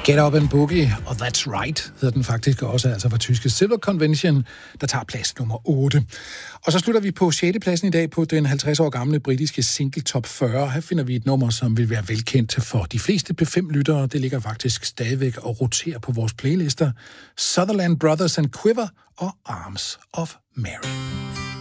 Get Up and Boogie, og That's Right, hedder den faktisk også, altså fra tyske Silver Convention, der tager plads nummer 8. Og så slutter vi på 6. pladsen i dag på den 50 år gamle britiske single Top 40. Her finder vi et nummer, som vil være velkendt for de fleste P5-lyttere. Det ligger faktisk stadigvæk og roterer på vores playlister. Sutherland Brothers and Quiver og Arms of Mary.